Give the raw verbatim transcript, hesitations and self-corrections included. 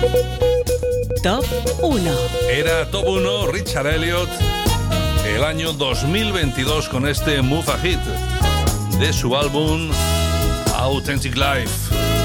Top uno. Era Top uno Richard Elliott el año dos mil veintidós con este Move a Hit de su álbum Authentic Life.